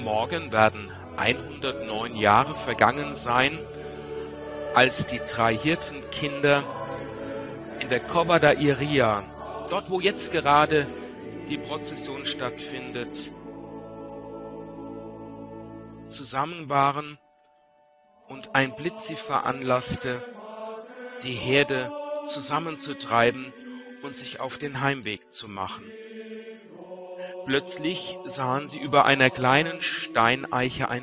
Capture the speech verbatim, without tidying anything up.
Morgen werden hundertneun Jahre vergangen sein, als die drei Hirtenkinder in der Cova da Iria, dort wo jetzt gerade die Prozession stattfindet, zusammen waren und ein Blitz sie veranlasste, die Herde zusammenzutreiben und sich auf den Heimweg zu machen. Plötzlich sahen sie über einer kleinen Steineiche ein